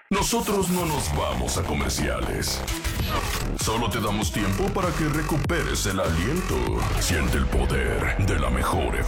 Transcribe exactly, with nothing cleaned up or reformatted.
Nosotros no nos vamos a comerciales. Solo te damos tiempo para que recuperes el aliento. Siente el poder de la mejor F